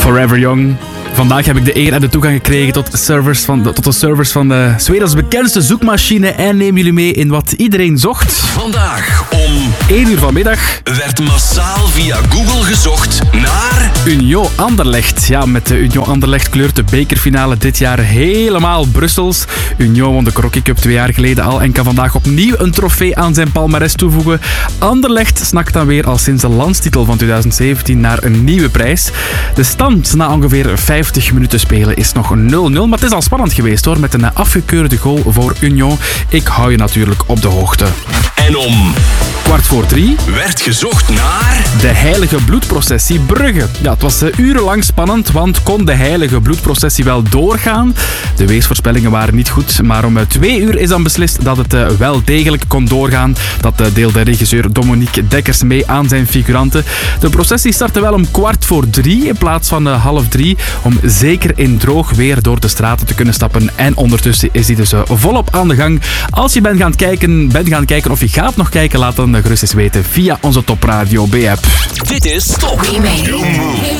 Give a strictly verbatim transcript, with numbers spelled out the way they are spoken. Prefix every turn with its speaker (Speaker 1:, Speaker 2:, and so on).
Speaker 1: Forever Young. Vandaag heb ik de eer en de toegang gekregen tot, servers van, tot de servers van de Zwedens bekendste zoekmachine en neem jullie mee in wat iedereen zocht.
Speaker 2: Vandaag om
Speaker 1: één uur vanmiddag
Speaker 2: werd massaal via Google gezocht naar
Speaker 1: Union Anderlecht. Ja, met de Union Anderlecht kleurt de bekerfinale dit jaar helemaal Brussels. Union won de Crocky Cup twee jaar geleden al en kan vandaag opnieuw een trofee aan zijn palmares toevoegen. Anderlecht snakt dan weer al sinds de landstitel van twintig zeventien naar een nieuwe prijs. De stand na ongeveer vijftig minuten spelen is nog nul nul, maar het is al spannend geweest hoor, met een afgekeurde goal voor Union. Ik hou je natuurlijk op de hoogte.
Speaker 2: en om
Speaker 1: Kwart voor drie
Speaker 2: werd gezocht naar
Speaker 1: de heilige bloedprocessie Brugge. Ja, het was uh, urenlang spannend, want kon de heilige bloedprocessie wel doorgaan? De weersvoorspellingen waren niet goed, maar om uh, twee uur is dan beslist dat het uh, wel degelijk kon doorgaan. Dat uh, deelde regisseur Dominique Dekkers mee aan zijn figuranten. De processie startte wel om kwart voor drie in plaats van uh, half drie, om zeker in droog weer door de straten te kunnen stappen. En ondertussen is die dus uh, volop aan de gang. Als je bent gaan kijken, bent gaan kijken of je gaat nog kijken, laat dan gerust eens weten via onze Top Radio B-app.
Speaker 2: Dit is Top.